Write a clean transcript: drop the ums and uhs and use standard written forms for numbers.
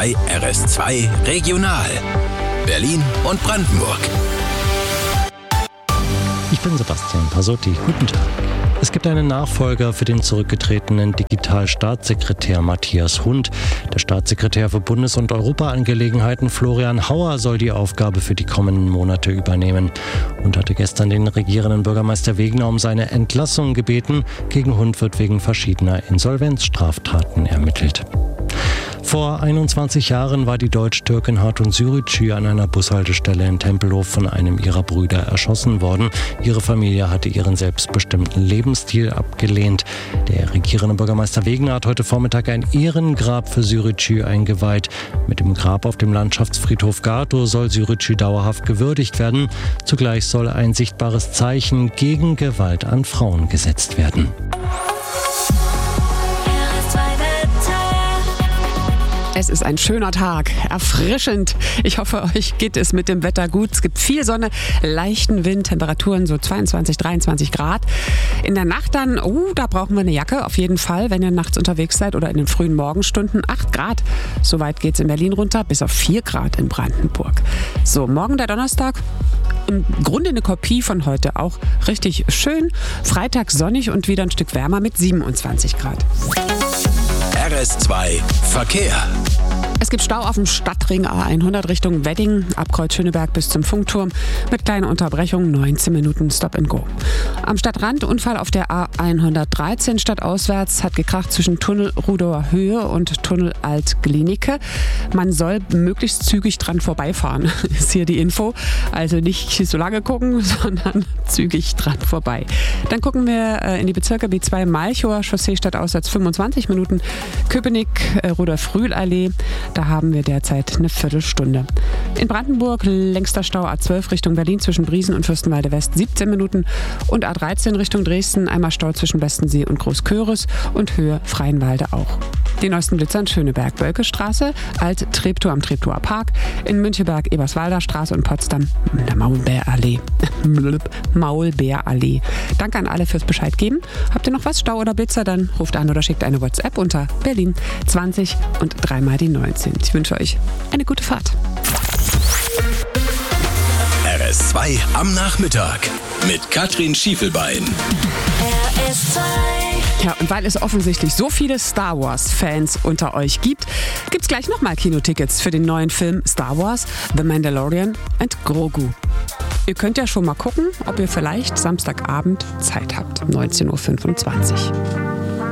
bei RS2 Regional. Berlin und Brandenburg. Ich bin Sebastian Pasotti. Guten Tag. Es gibt einen Nachfolger für den zurückgetretenen Digitalstaatssekretär Matthias Hund. Der Staatssekretär für Bundes- und Europaangelegenheiten Florian Hauer soll die Aufgabe für die kommenden Monate übernehmen. Hund hatte gestern den regierenden Bürgermeister Wegner um seine Entlassung gebeten. Gegen Hund wird wegen verschiedener Insolvenzstraftaten ermittelt. Vor 21 Jahren war die Deutsch-Türkin Hatun Sürücü an einer Bushaltestelle in Tempelhof von einem ihrer Brüder erschossen worden. Ihre Familie hatte ihren selbstbestimmten Lebensstil abgelehnt. Der regierende Bürgermeister Wegner hat heute Vormittag ein Ehrengrab für Sürücü eingeweiht. Mit dem Grab auf dem Landschaftsfriedhof Gatow soll Sürücü dauerhaft gewürdigt werden. Zugleich soll ein sichtbares Zeichen gegen Gewalt an Frauen gesetzt werden. Es ist ein schöner Tag, erfrischend. Ich hoffe, euch geht es mit dem Wetter gut. Es gibt viel Sonne, leichten Wind, Temperaturen so 22, 23 Grad. In der Nacht dann, da brauchen wir eine Jacke auf jeden Fall, wenn ihr nachts unterwegs seid oder in den frühen Morgenstunden. 8 Grad, soweit geht es in Berlin runter, bis auf 4 Grad in Brandenburg. So, morgen der Donnerstag. Im Grunde eine Kopie von heute, auch richtig schön. Freitag sonnig und wieder ein Stück wärmer mit 27 Grad. RS2 Verkehr. Es gibt Stau auf dem Stadtring A100 Richtung Wedding, ab Kreuz Schöneberg bis zum Funkturm mit kleiner Unterbrechung, 19 Minuten Stop and Go. Am Stadtrand Unfall auf der A113 stadtauswärts, hat gekracht zwischen Tunnel Rudower Höhe und Tunnel Alt-Glienicke. Man soll möglichst zügig dran vorbeifahren, ist hier die Info. Also nicht so lange gucken, sondern zügig dran vorbei. Dann gucken wir in die Bezirke B2 Malchower Chaussee stadtauswärts 25 Minuten, Köpenick, Rudolf-Rühl-Allee. Da haben wir derzeit eine Viertelstunde. In Brandenburg längster Stau A12 Richtung Berlin zwischen Briesen und Fürstenwalde West 17 Minuten und A13 Richtung Dresden einmal Stau zwischen Westensee und Großköris und Höhe Freienwalde auch. Die neuesten Blitzer in Schöneberg, Bölkestraße, Alt-Treptow am Treptower Park, in Müncheberg, Eberswalder Straße und Potsdam der Maulbeerallee. Maulbeerallee. Danke an alle fürs Bescheid geben. Habt ihr noch was, Stau oder Blitzer, dann ruft an oder schickt eine WhatsApp unter Berlin 20 und 3 mal die 19. Ich wünsche euch eine gute Fahrt. RS2 am Nachmittag mit Katrin Schiefelbein. RS2. Ja, und weil es offensichtlich so viele Star Wars-Fans unter euch gibt, gibt's gleich nochmal Kinotickets für den neuen Film Star Wars, The Mandalorian and Grogu. Ihr könnt ja schon mal gucken, ob ihr vielleicht Samstagabend Zeit habt, 19.25 Uhr.